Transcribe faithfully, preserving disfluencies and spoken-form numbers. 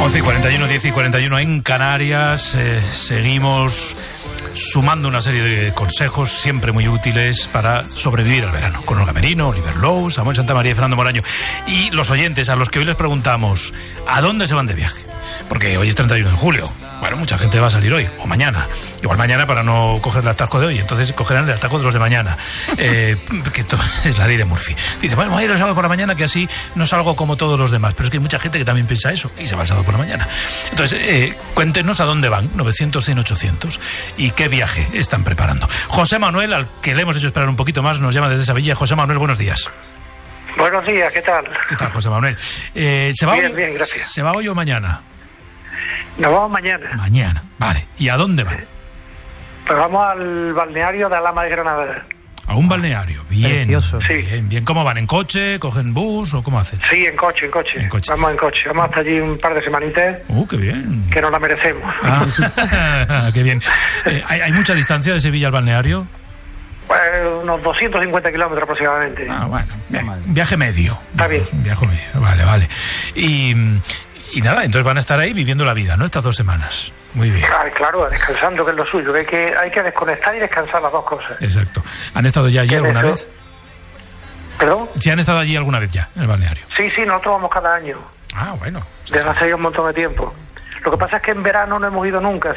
once y cuarenta y uno, diez y cuarenta y uno en Canarias. Eh, seguimos sumando una serie de consejos siempre muy útiles para sobrevivir al verano. Con Olga Merino, Oliver Lowe, Samuel Santamaría y Fernando Moraño. Y los oyentes a los que hoy les preguntamos, ¿a dónde se van de viaje? Porque hoy es treinta y uno de julio. Bueno, mucha gente va a salir hoy o mañana. Igual mañana para no coger el atasco de hoy. Entonces cogerán el atasco de los de mañana. Eh, que esto es la ley de Murphy. Dice, bueno, voy a ir el sábado por la mañana que así no salgo como todos los demás. Pero es que hay mucha gente que también piensa eso y se va el sábado por la mañana. Entonces, eh, cuéntenos a dónde van. novecientos, cien, ochocientos. Y qué viaje están preparando. José Manuel, al que le hemos hecho esperar un poquito más, nos llama desde Sevilla. José Manuel, buenos días. Buenos días, ¿qué tal? ¿Qué tal, José Manuel? Eh, ¿se va bien, hoy, bien, gracias. ¿Se va hoy o mañana? Nos vamos mañana. Mañana, vale. ¿Y a dónde van? Pues vamos al balneario de Alhama de Granada. A un balneario, bien. Precioso. Sí. Bien, bien. ¿Cómo van? ¿En coche? ¿Cogen bus o cómo hacen? Sí, en coche, en coche. En coche. Vamos en coche. Vamos hasta allí un par de semanitas. ¡Uh, qué bien! Que nos la merecemos. Ah, qué bien. Eh, ¿hay, ¿Hay mucha distancia de Sevilla al balneario? Pues unos doscientos cincuenta kilómetros aproximadamente. Ah, bueno. Bien. Viaje medio. Está bien. Viaje medio, vale, vale. Y, y nada, entonces van a estar ahí viviendo la vida, ¿no? Estas dos semanas. Muy bien. Claro, claro, descansando, que es lo suyo. Que hay que, hay que desconectar y descansar las dos cosas. Exacto. ¿Han estado ya allí ¿Qué alguna es vez? eso? ¿Perdón? ¿Sí han estado allí alguna vez ya, en el balneario? Sí, sí, nosotros vamos cada año. Ah, bueno. Desde hace ya un montón de tiempo. Lo que pasa es que en verano no hemos ido nunca.